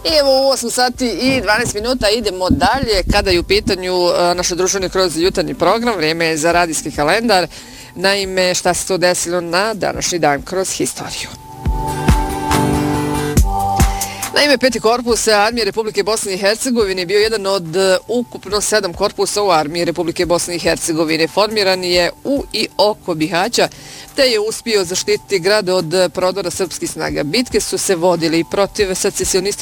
Evo u 8 sati i 12 minuta idemo dalje kada je u pitanju naše druženje kroz jutarnji program. Vrijeme je za radijski kalendar. Naime, šta se to desilo na današnji dan kroz historiju. Naime, 5. korpus armije Republike Bosne i Hercegovine bio jedan od ukupno 7 korpusa u armiji Republike Bosne i Hercegovine. Formiran je u i oko Bihaća, te je uspio zaštititi grad od prodora srpskih snaga. Bitke su se vodili protiv secesionističkih